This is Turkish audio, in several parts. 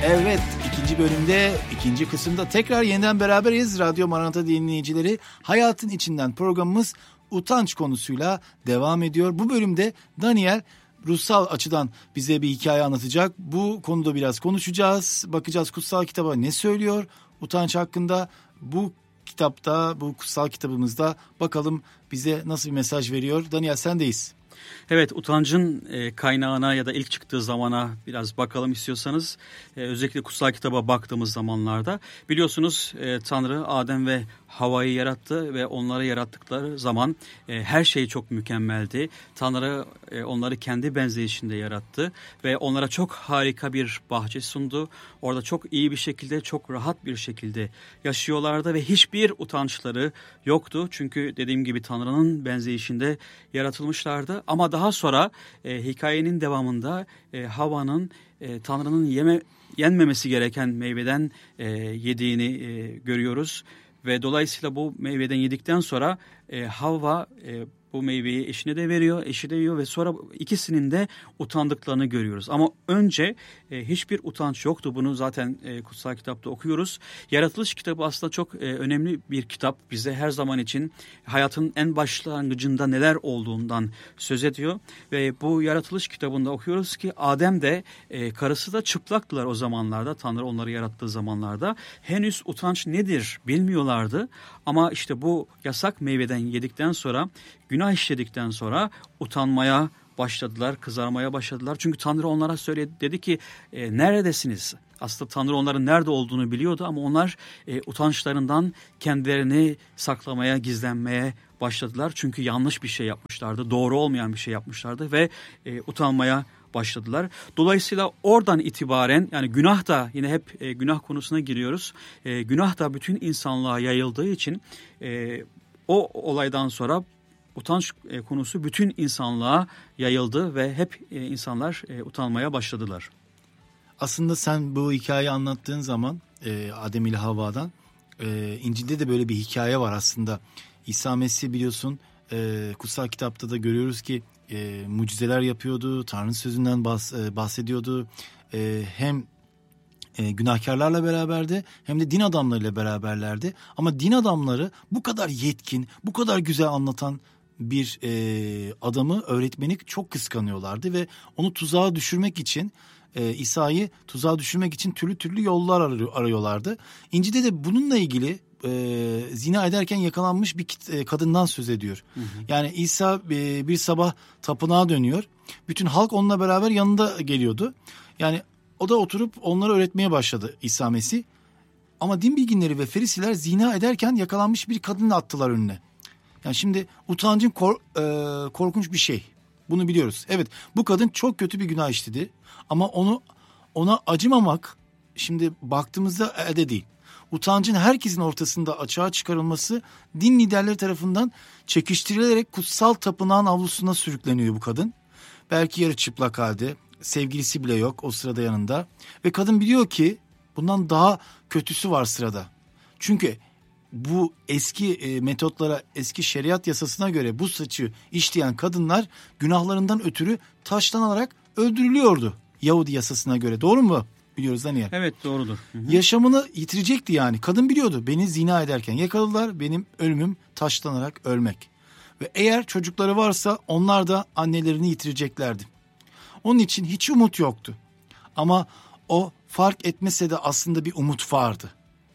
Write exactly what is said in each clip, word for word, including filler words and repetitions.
Evet, ikinci bölümde, ikinci kısımda tekrar yeniden beraberiz. Radyo Maranatha dinleyicileri, Hayatın İçinden programımız utanç konusuyla devam ediyor. Bu bölümde Daniel ruhsal açıdan bize bir hikaye anlatacak. Bu konuda biraz konuşacağız. Bakacağız kutsal kitaba ne söylüyor utanç hakkında. Bu kitapta, bu kutsal kitabımızda bakalım bize nasıl bir mesaj veriyor. Daniel, sendeyiz. Evet, utancın e, kaynağına ya da ilk çıktığı zamana biraz bakalım istiyorsanız. E, özellikle kutsal kitaba baktığımız zamanlarda biliyorsunuz e, Tanrı Adem ve Havva'yı yarattı ve onları yarattıkları zaman e, her şey çok mükemmeldi. Tanrı e, onları kendi benzeyişinde yarattı ve onlara çok harika bir bahçe sundu. Orada çok iyi bir şekilde, çok rahat bir şekilde yaşıyorlardı ve hiçbir utançları yoktu. Çünkü dediğim gibi Tanrı'nın benzeyişinde yaratılmışlardı. Ama daha sonra e, hikayenin devamında e, Havva'nın e, Tanrı'nın yeme, yenmemesi gereken meyveden e, yediğini e, görüyoruz. Ve dolayısıyla bu meyveden yedikten sonra e, Havva e, bu meyveyi eşine de veriyor, eşi de yiyor ve sonra ikisinin de utandıklarını görüyoruz. Ama önce e, hiçbir utanç yoktu. Bunu zaten e, kutsal kitapta okuyoruz. Yaratılış kitabı aslında çok e, önemli bir kitap. Bize her zaman için hayatın en başlangıcında neler olduğundan söz ediyor. Ve bu yaratılış kitabında okuyoruz ki Adem de e, karısı da çıplaktılar o zamanlarda. Tanrı onları yarattığı zamanlarda. Henüz utanç nedir bilmiyorlardı. Ama işte bu yasak meyveden yedikten sonra, günah işledikten sonra utanmaya başladılar, kızarmaya başladılar. Çünkü Tanrı onlara söyledi, dedi ki e, neredesiniz? Aslında Tanrı onların nerede olduğunu biliyordu ama onlar e, utançlarından kendilerini saklamaya, gizlenmeye başladılar. Çünkü yanlış bir şey yapmışlardı, doğru olmayan bir şey yapmışlardı ve e, utanmaya başladılar. Dolayısıyla oradan itibaren, yani günah da, yine hep e, günah konusuna giriyoruz. E, günah da bütün insanlığa yayıldığı için e, o olaydan sonra utanç e, konusu bütün insanlığa yayıldı ve hep e, insanlar e, utanmaya başladılar. Aslında sen bu hikayeyi anlattığın zaman e, Adem ile Havva'dan e, İncil'de de böyle bir hikaye var aslında. İsa Mesih biliyorsun e, kutsal kitapta da görüyoruz ki e, mucizeler yapıyordu, Tanrı'nın sözünden bahs- e, bahsediyordu. E, hem e, günahkarlarla beraberdi hem de din adamlarıyla beraberlerdi. Ama din adamları bu kadar yetkin, bu kadar güzel anlatan bir e, adamı, öğretmeni çok kıskanıyorlardı ve onu tuzağa düşürmek için, e, İsa'yı tuzağa düşürmek için türlü türlü yollar arıyor, arıyorlardı. İncil'de de bununla ilgili e, zina ederken yakalanmış bir kit, e, kadından söz ediyor. Hı hı. Yani İsa e, bir sabah tapınağa dönüyor. Bütün halk onunla beraber yanında geliyordu. Yani o da oturup onları öğretmeye başladı İsa Mesih. Ama din bilginleri ve ferisiler zina ederken yakalanmış bir kadını attılar önüne. Yani şimdi utancın kor, e, korkunç bir şey. Bunu biliyoruz. Evet, bu kadın çok kötü bir günah işledi. Ama onu ona acımamak şimdi baktığımızda elde değil. Utancın herkesin ortasında açığa çıkarılması din liderleri tarafından çekiştirilerek kutsal tapınağın avlusuna sürükleniyor bu kadın. Belki yarı çıplak halde, sevgilisi bile yok o sırada yanında. Ve kadın biliyor ki bundan daha kötüsü var sırada. Çünkü bu eski e, metotlara, eski şeriat yasasına göre bu suçu işleyen kadınlar günahlarından ötürü taşlanarak öldürülüyordu Yahudi yasasına göre. Doğru mu? Biliyoruz Daniel. Evet, doğrudur. Hı hı. Yaşamını yitirecekti yani. Kadın biliyordu, beni zina ederken yakaladılar, benim ölümüm taşlanarak ölmek. Ve eğer çocukları varsa onlar da annelerini yitireceklerdi. Onun için hiç umut yoktu. Ama o fark etmese de aslında bir umut vardı.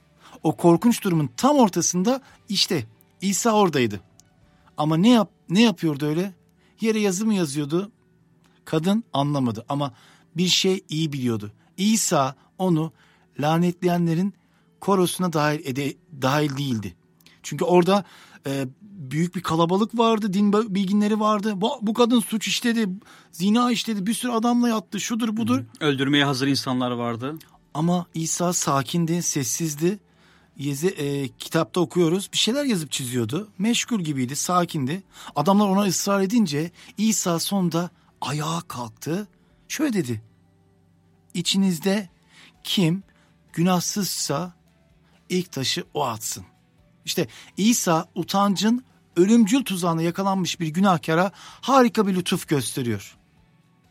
O korkunç durumun tam ortasında işte İsa oradaydı. Ama ne yap ne yapıyordu öyle? Yere yazı mı yazıyordu? Kadın anlamadı ama bir şey iyi biliyordu. İsa onu lanetleyenlerin korosuna dahil, ede, dahil değildi. Çünkü orada e, büyük bir kalabalık vardı, din bilginleri vardı. Bu, bu kadın suç işledi, zina işledi, bir sürü adamla yattı, şudur budur. Hı. Öldürmeye hazır insanlar vardı. Ama İsa sakindi, sessizdi. Yezi, e, kitapta okuyoruz, bir şeyler yazıp çiziyordu. Meşgul gibiydi, sakindi. Adamlar ona ısrar edince İsa sonunda ayağa kalktı. Şöyle dedi: İçinizde kim günahsızsa ilk taşı o atsın. İşte İsa utancın ölümcül tuzağına yakalanmış bir günahkara harika bir lütuf gösteriyor.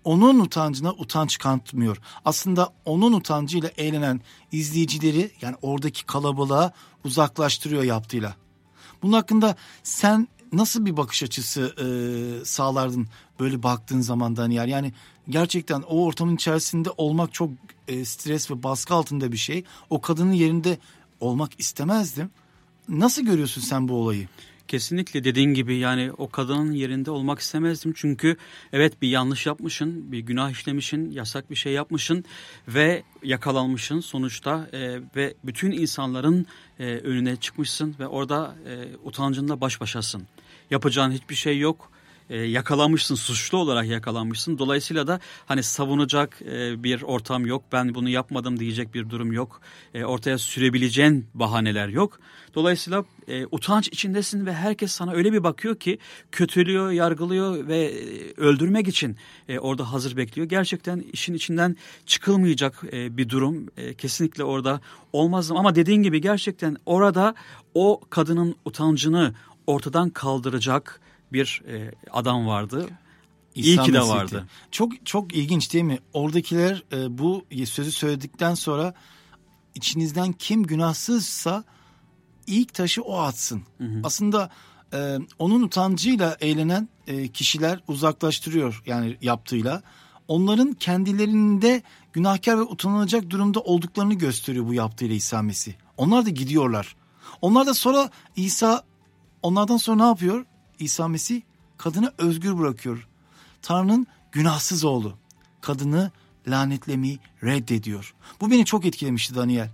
onun utancına utanç katmıyor. Aslında onun utancıyla eğlenen izleyicileri, yani oradaki kalabalığa uzaklaştırıyor yaptığıyla. Bunun hakkında sen nasıl bir bakış açısı e, sağlardın böyle baktığın zaman Daniel? Yani gerçekten o ortamın içerisinde olmak çok e, stres ve baskı altında bir şey. O kadının yerinde olmak istemezdim. Nasıl görüyorsun sen bu olayı? Kesinlikle dediğin gibi, yani o kadının yerinde olmak istemezdim. Çünkü evet, bir yanlış yapmışsın, bir günah işlemişsin, yasak bir şey yapmışsın ve yakalanmışsın sonuçta e, ve bütün insanların e, önüne çıkmışsın ve orada e, utancınla baş başasın. Yapacağın hiçbir şey yok. E, yakalanmışsın, suçlu olarak yakalanmışsın. Dolayısıyla da hani savunacak e, bir ortam yok. Ben bunu yapmadım diyecek bir durum yok. E, ortaya sürebileceğin bahaneler yok. Dolayısıyla e, utanç içindesin ve herkes sana öyle bir bakıyor ki kötülüyor, yargılıyor ve e, öldürmek için e, orada hazır bekliyor. Gerçekten işin içinden çıkılmayacak e, bir durum. E, kesinlikle orada olmazdım. Ama dediğin gibi gerçekten orada o kadının utancını ortadan kaldıracak bir e, adam vardı. İyi İsa ki de Mesih'ti. vardı. Çok çok ilginç değil mi? Oradakiler e, bu sözü söyledikten sonra içinizden kim günahsızsa ilk taşı o atsın. Hı hı. Aslında e, onun utancıyla eğlenen e, kişiler uzaklaştırıyor yani yaptığıyla. Onların kendilerinde günahkar ve utanılacak durumda olduklarını gösteriyor bu yaptığıyla İsa Mesih. Onlar da gidiyorlar. Onlar da sonra İsa onlardan sonra ne yapıyor? İsa Mesih kadını özgür bırakıyor. Tanrı'nın günahsız oğlu. Kadını lanetlemeyi reddediyor. Bu beni çok etkilemişti Daniel.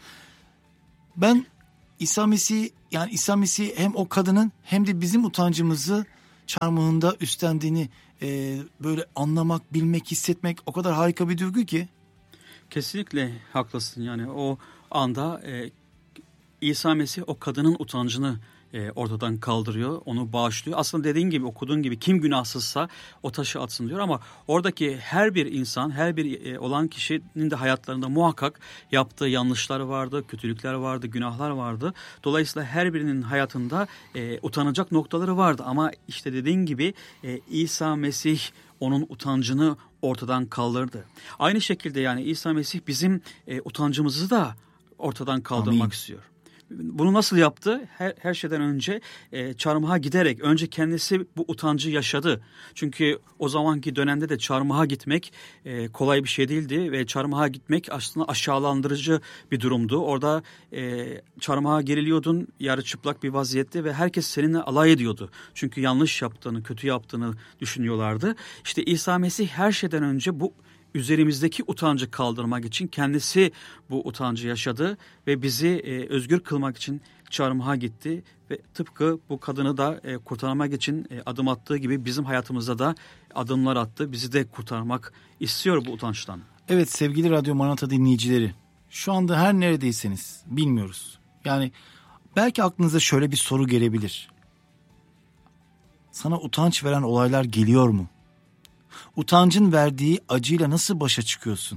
Ben İsa Mesih, yani İsa Mesih hem o kadının hem de bizim utancımızı çarmıhında üstlendiğini e, böyle anlamak, bilmek, hissetmek o kadar harika bir duygu ki. Kesinlikle haklısın. Yani o anda e, İsa Mesih o kadının utancını E, ortadan kaldırıyor, onu bağışlıyor. Aslında dediğin gibi, okuduğun gibi kim günahsızsa o taşı atsın diyor ama oradaki her bir insan, her bir e, olan kişinin de hayatlarında muhakkak yaptığı yanlışlar vardı, kötülükler vardı, günahlar vardı. Dolayısıyla her birinin hayatında e, utanacak noktaları vardı ama işte dediğin gibi e, İsa Mesih onun utancını ortadan kaldırdı. Aynı şekilde yani İsa Mesih bizim e, utancımızı da ortadan kaldırmak Amin. istiyor. Bunu nasıl yaptı? Her, her şeyden önce e, çarmıha giderek önce kendisi bu utancı yaşadı. Çünkü o zamanki dönemde de çarmıha gitmek e, kolay bir şey değildi ve çarmıha gitmek aslında aşağılandırıcı bir durumdu. Orada e, çarmıha geriliyordun yarı çıplak bir vaziyette ve herkes seninle alay ediyordu. Çünkü yanlış yaptığını, kötü yaptığını düşünüyorlardı. İşte İsa Mesih her şeyden önce bu üzerimizdeki utancı kaldırmak için kendisi bu utancı yaşadı ve bizi e, özgür kılmak için çarmıha gitti ve tıpkı bu kadını da e, kurtarmak için e, adım attığı gibi bizim hayatımızda da adımlar attı. Bizi de kurtarmak istiyor bu utançtan. Evet sevgili Radyo Maranatha dinleyicileri, şu anda her neredeyseniz bilmiyoruz. Yani belki aklınıza şöyle bir soru gelebilir. Sana utanç veren olaylar geliyor mu? Utancın verdiği acıyla nasıl başa çıkıyorsun?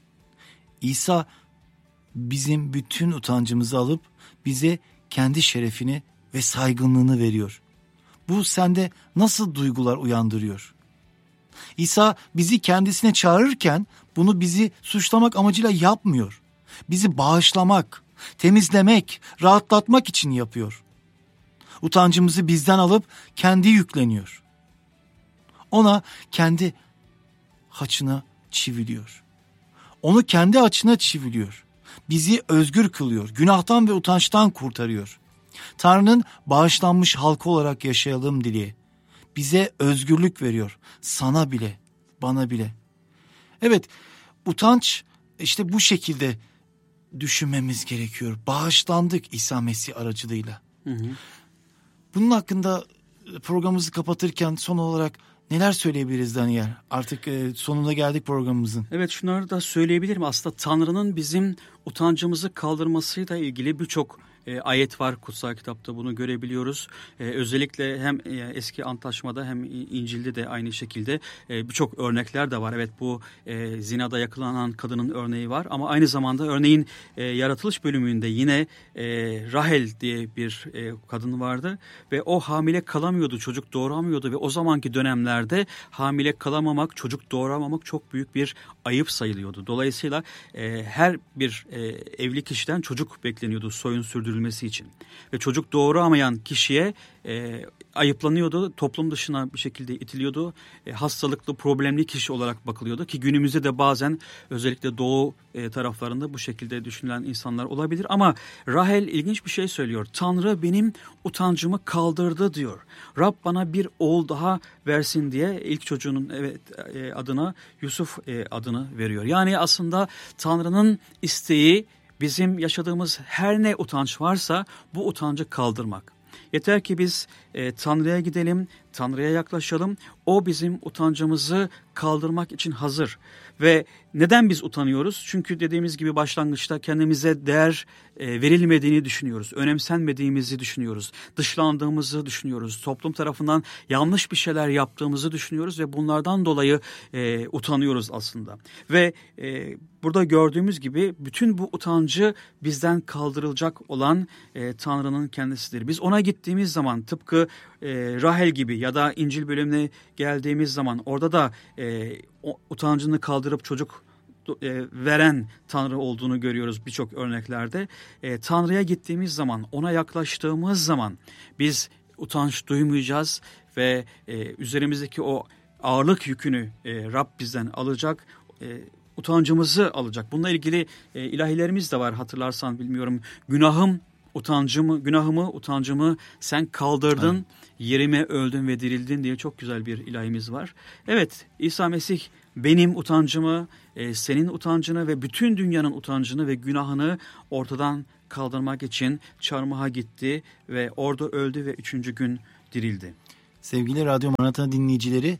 İsa bizim bütün utancımızı alıp bize kendi şerefini ve saygınlığını veriyor. Bu sende nasıl duygular uyandırıyor? İsa bizi kendisine çağırırken bunu bizi suçlamak amacıyla yapmıyor. Bizi bağışlamak, temizlemek, rahatlatmak için yapıyor. Utancımızı bizden alıp kendi yükleniyor. Ona kendi haçına çiviliyor. Onu kendi haçına çiviliyor. Bizi özgür kılıyor. Günahtan ve utançtan kurtarıyor. Tanrı'nın bağışlanmış halkı olarak yaşayalım diye bize özgürlük veriyor. Sana bile, bana bile. Evet, utanç işte bu şekilde düşünmemiz gerekiyor. Bağışlandık İsa Mesih aracılığıyla. Hı hı. Bunun hakkında programımızı kapatırken son olarak neler söyleyebiliriz Daniel? Artık e, sonuna geldik programımızın. Evet, şunları da söyleyebilirim. Aslında Tanrı'nın bizim utancımızı kaldırmasıyla ilgili birçok e, ayet var kutsal kitapta, bunu görebiliyoruz. E, özellikle hem e, eski antlaşmada hem İncil'de de aynı şekilde e, birçok örnekler de var. Evet, bu e, zinada yakalanan kadının örneği var ama aynı zamanda örneğin e, yaratılış bölümünde yine e, Rahel diye bir e, kadın vardı ve o hamile kalamıyordu, çocuk doğuramıyordu ve o zamanki dönemlerde hamile kalamamak, çocuk doğuramamak çok büyük bir ayıp sayılıyordu. Dolayısıyla e, her bir e, evli kişiden çocuk bekleniyordu soyun sürdürülmesi için. Ve çocuk doğuramayan kişiye e, ayıplanıyordu, toplum dışına bir şekilde itiliyordu. E, hastalıklı, problemli kişi olarak bakılıyordu ki günümüzde de bazen özellikle doğu e, taraflarında bu şekilde düşünülen insanlar olabilir. Ama Rahel ilginç bir şey söylüyor. Tanrı benim utancımı kaldırdı diyor. Rab bana bir oğul daha versin diye ilk çocuğunun evet e, adına Yusuf e, adını veriyor. Yani aslında Tanrı'nın isteği bizim yaşadığımız her ne utanç varsa bu utancı kaldırmak. Yeter ki biz e, Tanrı'ya gidelim, Tanrı'ya yaklaşalım. O bizim utancımızı kaldırmak için hazır. Ve neden biz utanıyoruz? Çünkü dediğimiz gibi başlangıçta kendimize değer e, verilmediğini düşünüyoruz. Önemsenmediğimizi düşünüyoruz. Dışlandığımızı düşünüyoruz. Toplum tarafından yanlış bir şeyler yaptığımızı düşünüyoruz ve bunlardan dolayı e, utanıyoruz aslında. Ve e, burada gördüğümüz gibi bütün bu utancı bizden kaldırılacak olan e, Tanrı'nın kendisidir. Biz ona gittiğimiz zaman tıpkı e, Rahel gibi ya da İncil bölümüne geldiğimiz zaman orada da e, o, utancını kaldırıp çocuk e, veren Tanrı olduğunu görüyoruz birçok örneklerde. E, Tanrı'ya gittiğimiz zaman, ona yaklaştığımız zaman biz utanç duymayacağız ve e, üzerimizdeki o ağırlık yükünü e, Rab bizden alacak, e, utancımızı alacak. Bununla ilgili e, ilahilerimiz de var, hatırlarsan bilmiyorum. Günahım, utancımı, günahımı, utancımı sen kaldırdın, evet. Yerime öldün ve dirildin diye çok güzel bir ilahimiz var. Evet, İsa Mesih benim utancımı, e, senin utancını ve bütün dünyanın utancını ve günahını ortadan kaldırmak için çarmıha gitti ve orada öldü ve üçüncü gün dirildi. Sevgili Radyo Maranatha dinleyicileri,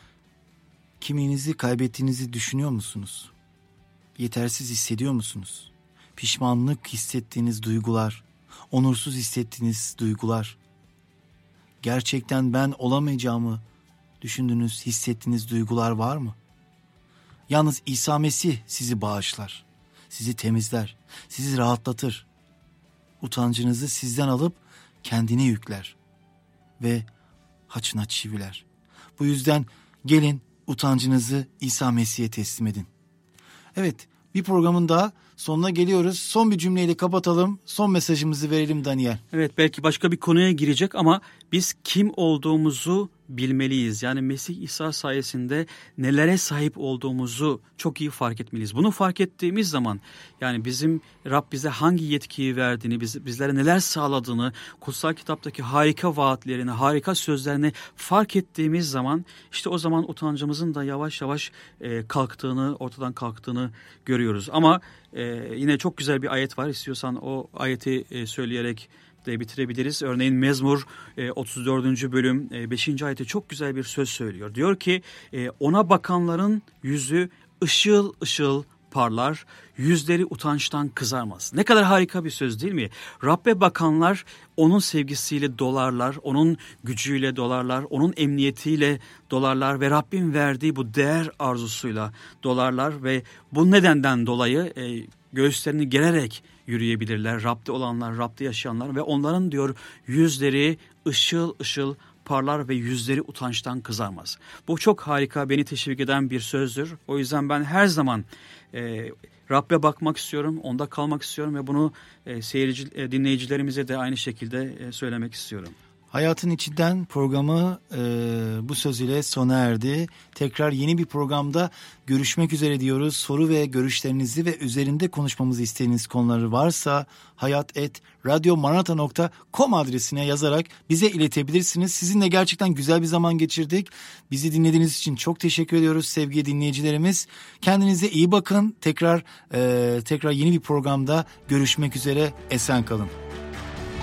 kimliğinizi kaybettiğinizi düşünüyor musunuz? Yetersiz hissediyor musunuz? Pişmanlık hissettiğiniz duygular, onursuz hissettiğiniz duygular, gerçekten ben olamayacağımı düşündüğünüz, hissettiğiniz duygular var mı? Yalnız İsa Mesih sizi bağışlar, sizi temizler, sizi rahatlatır. Utancınızı sizden alıp kendine yükler ve haçına çiviler. Bu yüzden gelin utancınızı İsa Mesih'e teslim edin. Evet, bir programın daha sonuna geliyoruz. Son bir cümleyle kapatalım. Son mesajımızı verelim Daniel. Evet, belki başka bir konuya girecek ama biz kim olduğumuzu bilmeliyiz. Yani Mesih İsa sayesinde nelere sahip olduğumuzu çok iyi fark etmeliyiz. Bunu fark ettiğimiz zaman yani bizim Rab bize hangi yetkiyi verdiğini, biz, bizlere neler sağladığını, kutsal kitaptaki harika vaatlerini, harika sözlerini fark ettiğimiz zaman işte o zaman utancımızın da yavaş yavaş e, kalktığını, ortadan kalktığını görüyoruz. Ama e, yine çok güzel bir ayet var. İstiyorsan o ayeti e, söyleyerek de bitirebiliriz. Örneğin Mezmur e, otuz dördüncü bölüm e, beşinci ayette çok güzel bir söz söylüyor. Diyor ki e, ona bakanların yüzü ışıl ışıl parlar, yüzleri utançtan kızarmaz. Ne kadar harika bir söz değil mi? Rabbe bakanlar onun sevgisiyle dolarlar, onun gücüyle dolarlar, onun emniyetiyle dolarlar ve Rabbin verdiği bu değer arzusuyla dolarlar ve bu nedenden dolayı e, göğüslerini gererek yürüyebilirler. Rab'de olanlar, Rab'de yaşayanlar ve onların diyor yüzleri ışıl ışıl parlar ve yüzleri utançtan kızarmaz. Bu çok harika, beni teşvik eden bir sözdür. O yüzden ben her zaman e, Rab'be bakmak istiyorum, onda kalmak istiyorum ve bunu e, seyirci, e, dinleyicilerimize de aynı şekilde e, söylemek istiyorum. Hayatın İçinden programı e, bu söz ile sona erdi. Tekrar yeni bir programda görüşmek üzere diyoruz. Soru ve görüşlerinizi ve üzerinde konuşmamızı istediğiniz konuları varsa hayat et radyomaranatha nokta com adresine yazarak bize iletebilirsiniz. Sizinle gerçekten güzel bir zaman geçirdik. Bizi dinlediğiniz için çok teşekkür ediyoruz sevgili dinleyicilerimiz. Kendinize iyi bakın. Tekrar e, tekrar yeni bir programda görüşmek üzere. Esen kalın.